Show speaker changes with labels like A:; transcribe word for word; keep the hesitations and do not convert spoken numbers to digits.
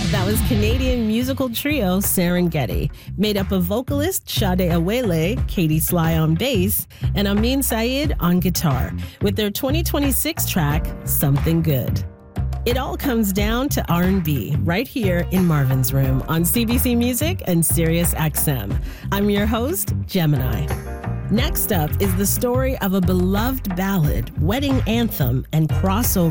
A: That was Canadian musical trio Serengeti, made up of vocalist Sade Awele, Katie Sly on bass, and Amin Saeed on guitar, with their twenty twenty-six track, Something Good. It all comes down to R and B right here in Marvin's Room on C B C Music and Sirius X M. I'm your host, Gemini. Next up is the story of a beloved ballad, wedding anthem, and crossover